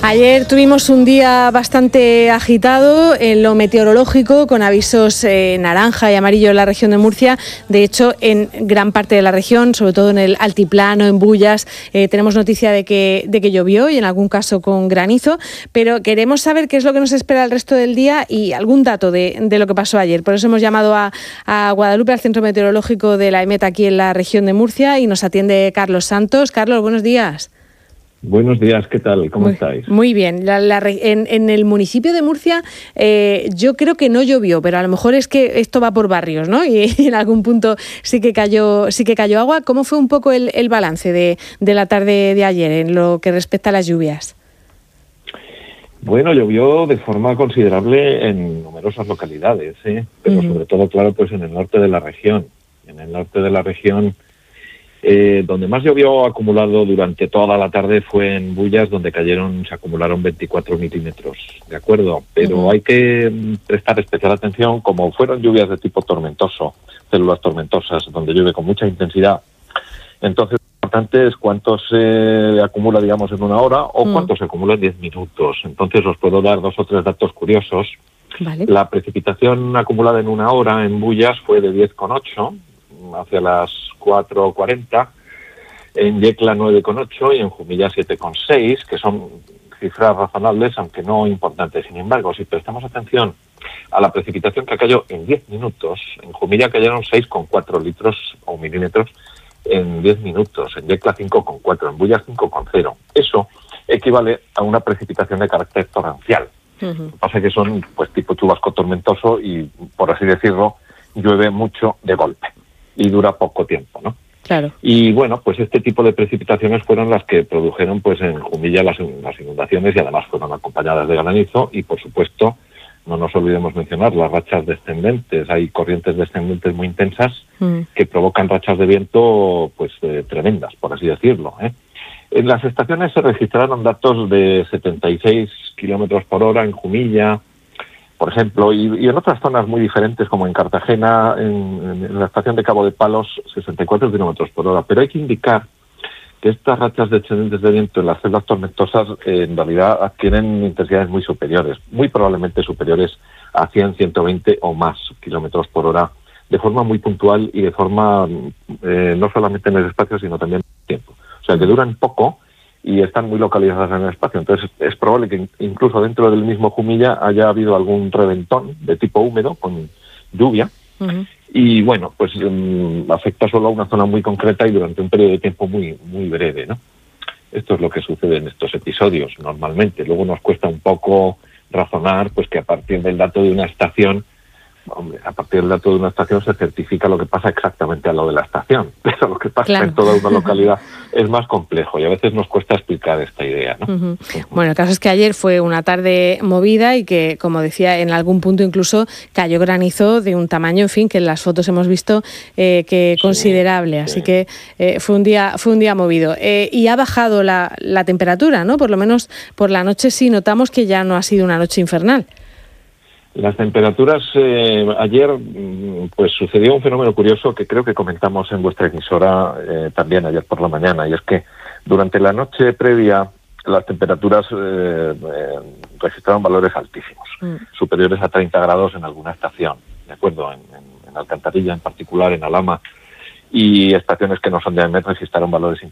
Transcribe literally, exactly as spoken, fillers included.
Ayer tuvimos un día bastante agitado en lo meteorológico, con avisos eh, naranja y amarillo en la región de Murcia. De hecho, en gran parte de la región, sobre todo en el altiplano, en Bullas, eh, tenemos noticia de que, de que llovió y en algún caso con granizo. Pero queremos saber qué es lo que nos espera el resto del día y algún dato de, de lo que pasó ayer. Por eso hemos llamado a, a Guadalupe, al Centro Meteorológico de la EMET aquí en la región de Murcia, y nos atiende Carlos Santos. Carlos, buenos días. Buenos días, ¿qué tal? ¿Cómo muy, estáis? Muy bien. La, la, en, en el municipio de Murcia eh, yo creo que no llovió, pero a lo mejor es que esto va por barrios, ¿no? Y, y en algún punto sí que cayó, sí que cayó agua. ¿Cómo fue un poco el, el balance de, de la tarde de ayer en lo que respecta a las lluvias? Bueno, llovió de forma considerable en numerosas localidades, ¿eh? Pero uh-huh. sobre todo, claro, pues en el norte de la región. En el norte de la región... Eh, donde más llovió acumulado durante toda la tarde fue en Bullas, donde cayeron, se acumularon veinticuatro milímetros, ¿de acuerdo? Pero uh-huh. hay que prestar especial atención, como fueron lluvias de tipo tormentoso, células tormentosas, donde llueve con mucha intensidad. Entonces, lo importante es cuánto se acumula, digamos, en una hora o uh-huh. cuánto se acumula en diez minutos. Entonces, os puedo dar dos o tres datos curiosos. Vale. La precipitación acumulada en una hora en Bullas fue de diez coma ocho, hacia las cuatro cuarenta, en Yecla nueve coma ocho y en Jumilla siete coma seis, que son cifras razonables, aunque no importantes. Sin embargo, si prestamos atención a la precipitación que cayó en diez minutos, en Jumilla cayeron seis coma cuatro litros o milímetros en diez minutos, en Yecla cinco coma cuatro, en Bullas cinco coma cero. Eso equivale a una precipitación de carácter torrencial. Uh-huh. Lo que pasa es que son pues tipo chubasco tormentoso y, por así decirlo, llueve mucho de golpe y dura poco tiempo, ¿no? Claro. Y bueno, pues este tipo de precipitaciones fueron las que produjeron pues en Jumilla las, las inundaciones, y además fueron acompañadas de granizo y, por supuesto, no nos olvidemos mencionar las rachas descendentes. Hay corrientes descendentes muy intensas mm. que provocan rachas de viento pues eh, tremendas, por así decirlo, ¿eh? En las estaciones se registraron datos de setenta y seis kilómetros por hora en Jumilla, por ejemplo, y, y en otras zonas muy diferentes, como en Cartagena, en, en la estación de Cabo de Palos, sesenta y cuatro kilómetros por hora. Pero hay que indicar que estas rachas descendentes de viento en las células tormentosas eh, en realidad adquieren intensidades muy superiores, muy probablemente superiores a cien, ciento veinte o más kilómetros por hora, de forma muy puntual y de forma eh, no solamente en el espacio, sino también en el tiempo. O sea, que duran poco y están muy localizadas en el espacio. Entonces es probable que incluso dentro del mismo Jumilla haya habido algún reventón de tipo húmedo con lluvia. Uh-huh. Y bueno, pues um, afecta solo a una zona muy concreta y durante un periodo de tiempo muy muy breve, ¿no? Esto es lo que sucede en estos episodios normalmente. Luego nos cuesta un poco razonar pues que a partir del dato de una estación, hombre, a partir del dato de una estación se certifica lo que pasa exactamente a lo de la estación, pero lo que pasa claro. en toda una localidad es más complejo y a veces nos cuesta explicar esta idea, ¿no? Uh-huh. Bueno, el caso es que ayer fue una tarde movida y que, como decía, en algún punto incluso cayó granizo de un tamaño, en fin, que en las fotos hemos visto eh, que considerable, sí, así sí. que eh, fue un día fue un día movido. Eh, y ha bajado la, la temperatura, ¿no? Por lo menos por la noche sí notamos que ya no ha sido una noche infernal. Las temperaturas, eh, ayer pues sucedió un fenómeno curioso que creo que comentamos en vuestra emisora eh, también ayer por la mañana, y es que durante la noche previa las temperaturas eh, eh, registraron valores altísimos, mm. superiores a treinta grados en alguna estación, ¿de acuerdo? En, en, en Alcantarilla en particular, en Alhama, y estaciones que no son de EMET registraron valores